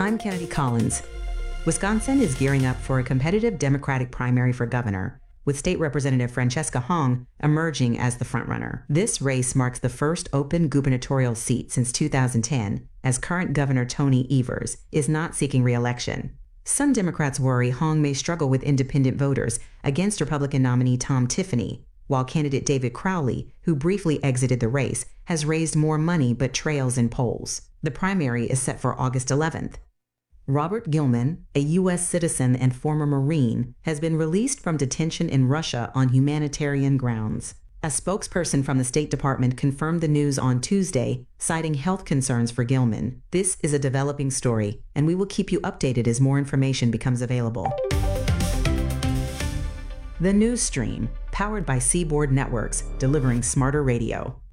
I'm Kennedy Collins. Wisconsin is gearing up for a competitive Democratic primary for governor, with State Representative Francesca Hong emerging as the frontrunner. This race marks the first open gubernatorial seat since 2010, as current Governor Tony Evers is not seeking re-election. Some Democrats worry Hong may struggle with independent voters against Republican nominee Tom Tiffany, while candidate David Crowley, who briefly exited the race, has raised more money but trails in polls. The primary is set for August 11th. Robert Gilman, a U.S. citizen and former Marine, has been released from detention in Russia on humanitarian grounds. A spokesperson from the State Department confirmed the news on Tuesday, citing health concerns for Gilman. This is a developing story, and we will keep you updated as more information becomes available. The News Stream, powered by Seaboard Networks, delivering smarter radio.